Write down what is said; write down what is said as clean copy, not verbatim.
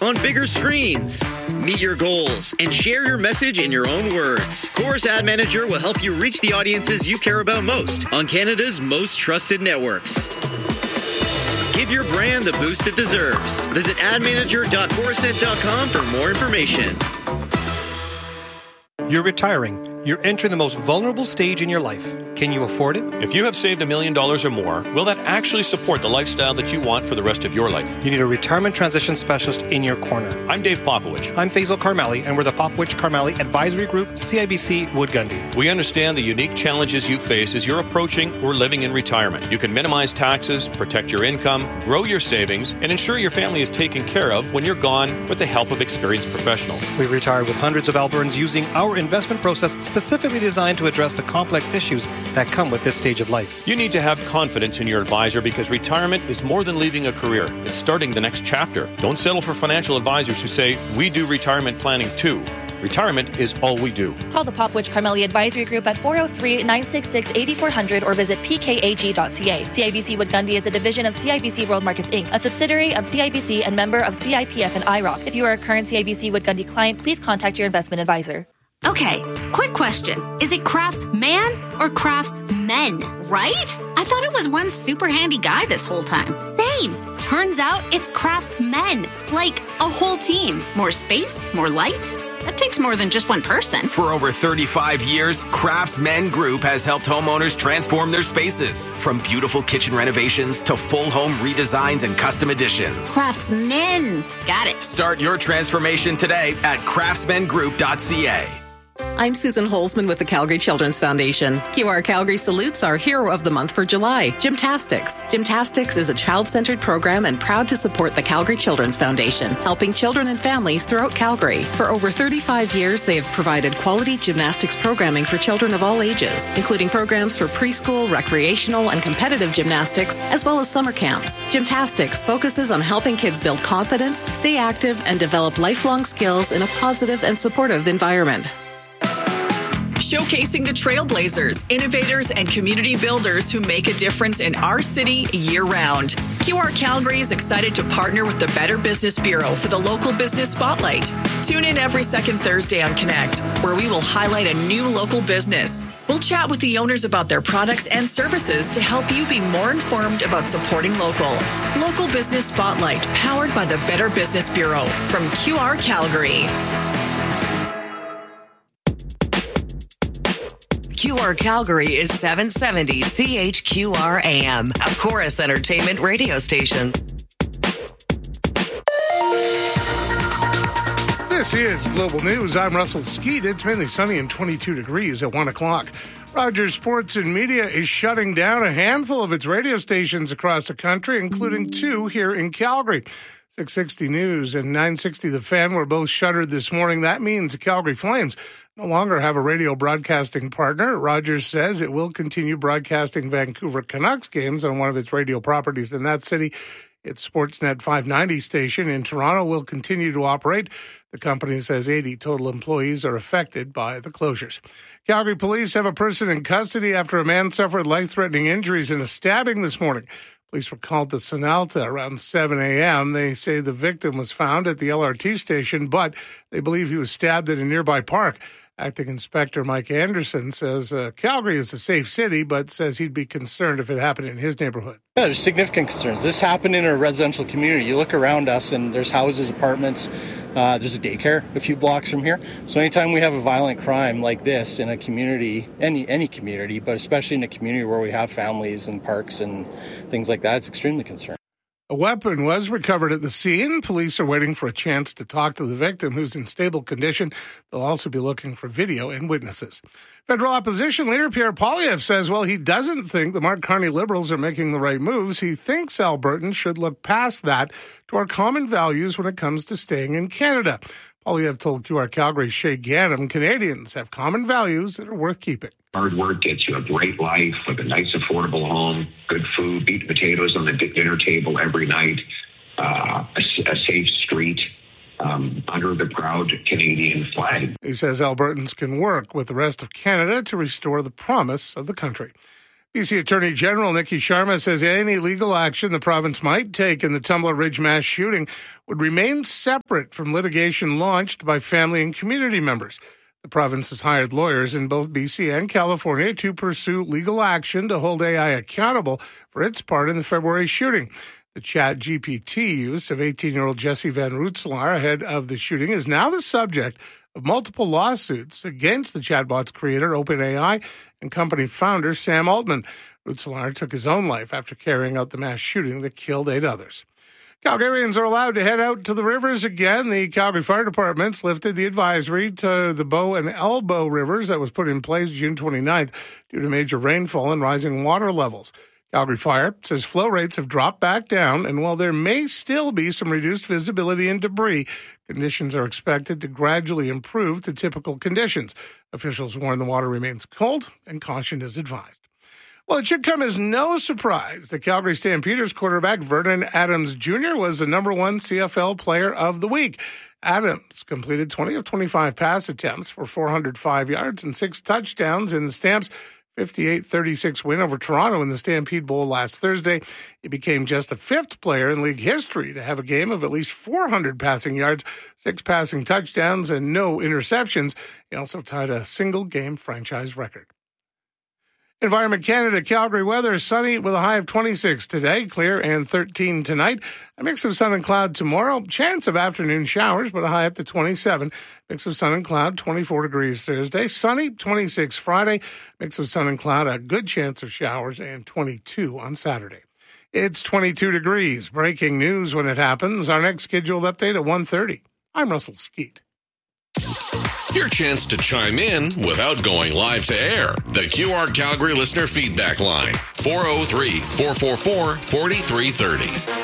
on bigger screens. Meet your goals and share your message in your own words. Chorus Ad Manager will help you reach the audiences you care about most on Canada's most trusted networks. Give your brand the boost it deserves. Visit admanager.corusent.com for more information. You're retiring. You're entering the most vulnerable stage in your life. Can you afford it? If you have saved $1 million or more, will that actually support the lifestyle that you want for the rest of your life? You need a retirement transition specialist in your corner. I'm Dave Popowich. I'm Faisal Karmali, and we're the Popowich Karmali Advisory Group, CIBC Wood Gundy. We understand the unique challenges you face as you're approaching or living in retirement. You can minimize taxes, protect your income, grow your savings, and ensure your family is taken care of when you're gone with the help of experienced professionals. We've retired with hundreds of Albertans using our investment process specifically designed to address the complex issues that come with this stage of life. You need to have confidence in your advisor because retirement is more than leaving a career. It's starting the next chapter. Don't settle for financial advisors who say, we do retirement planning too. Retirement is all we do. Call the Popowich Karmali Advisory Group at 403-966-8400 or visit pkag.ca. CIBC Wood Gundy is a division of CIBC World Markets Inc., a subsidiary of CIBC and member of CIPF and IROC. If you are a current CIBC Wood Gundy client, please contact your investment advisor. Okay, quick question. Is it craftsman or craftsmen, right? I thought it was one super handy guy this whole time. Same. Turns out it's craftsmen, like a whole team. More space, more light. That takes more than just one person. For over 35 years, Craftsmen Group has helped homeowners transform their spaces. From beautiful kitchen renovations to full home redesigns and custom additions. Craftsmen. Got it. Start your transformation today at craftsmengroup.ca. I'm Susan Holzman with the Calgary Children's Foundation. QR Calgary salutes our hero of the month for July, Gymtastics. Gymtastics is a child-centered program and proud to support the Calgary Children's Foundation, helping children and families throughout Calgary. For over 35 years, they have provided quality gymnastics programming for children of all ages, including programs for preschool, recreational, and competitive gymnastics, as well as summer camps. Gymtastics focuses on helping kids build confidence, stay active, and develop lifelong skills in a positive and supportive environment. Showcasing the trailblazers, innovators, and community builders who make a difference in our city year-round. QR Calgary is excited to partner with the Better Business Bureau for the Local Business Spotlight. Tune in every second Thursday on Connect, where we will highlight a new local business. We'll chat with the owners about their products and services to help you be more informed about supporting local. Local Business Spotlight, powered by the Better Business Bureau from QR Calgary. QR Calgary is 770 CHQR AM, a Chorus Entertainment radio station. This is Global News. I'm Russell Skeet. It's mainly sunny and 22 degrees at 1 o'clock. Rogers Sports and Media is shutting down a handful of its radio stations across the country, including 2 here in Calgary. 660 News and 960 The Fan were both shuttered this morning. That means the Calgary Flames no longer have a radio broadcasting partner. Rogers says it will continue broadcasting Vancouver Canucks games on one of its radio properties in that city. Its Sportsnet 590 station in Toronto will continue to operate. The company says 80 total employees are affected by the closures. Calgary police have a person in custody after a man suffered life-threatening injuries in a stabbing this morning. Police were called to Sonalta around 7 a.m. They say the victim was found at the LRT station, but they believe he was stabbed at a nearby park. Acting Inspector Mike Anderson says Calgary is a safe city, but says he'd be concerned if it happened in his neighborhood. Yeah, there's significant concerns. This happened in a residential community. You look around us and there's houses, apartments. There's a daycare a few blocks from here. So anytime we have a violent crime like this in a community, any community, but especially in a community where we have families and parks and things like that, it's extremely concerning. A weapon was recovered at the scene. Police are waiting for a chance to talk to the victim, who's in stable condition. They'll also be looking for video and witnesses. Federal opposition leader Pierre Poilievre says, he doesn't think the Mark Carney Liberals are making the right moves. He thinks Albertans should look past that to our common values when it comes to staying in Canada. Poilievre told QR Calgary's Shay Ghanem Canadians have common values that are worth keeping. Hard work gets you a great life with a nice, affordable home, good food, beet potatoes on the dinner table every night, a safe street, under the proud Canadian flag. He says Albertans can work with the rest of Canada to restore the promise of the country. BC Attorney General Nikki Sharma says any legal action the province might take in the Tumbler Ridge mass shooting would remain separate from litigation launched by family and community members. The province has hired lawyers in both BC and California to pursue legal action to hold AI accountable for its part in the February shooting. The ChatGPT use of 18-year-old Jesse Van Rootselaar ahead of the shooting is now the subject of multiple lawsuits against the chatbot's creator, OpenAI, and company founder Sam Altman. Rootselaar took his own life after carrying out the mass shooting that killed 8 others. Calgarians are allowed to head out to the rivers again. The Calgary Fire Department's lifted the advisory to the Bow and Elbow rivers that was put in place June 29th due to major rainfall and rising water levels. Calgary Fire says flow rates have dropped back down, and while there may still be some reduced visibility and debris, conditions are expected to gradually improve to typical conditions. Officials warn the water remains cold and caution is advised. Well, it should come as no surprise that Calgary Stampeders quarterback Vernon Adams Jr. was the number 1 CFL player of the week. Adams completed 20 of 25 pass attempts for 405 yards and 6 touchdowns in the Stamps' 58-36 win over Toronto in the Stampede Bowl last Thursday. He became just the 5th player in league history to have a game of at least 400 passing yards, 6 passing touchdowns, and no interceptions. He also tied a single-game franchise record. Environment Canada, Calgary weather, sunny with a high of 26 today, clear and 13 tonight. A mix of sun and cloud tomorrow, chance of afternoon showers, but a high up to 27. Mix of sun and cloud, 24 degrees Thursday, sunny, 26 Friday. Mix of sun and cloud, a good chance of showers, and 22 on Saturday. It's 22 degrees. Breaking news when it happens. Our next scheduled update at 1:30. I'm Russell Skeet. Your chance to chime in without going live to air. The QR Calgary listener feedback line, 403-444-4330.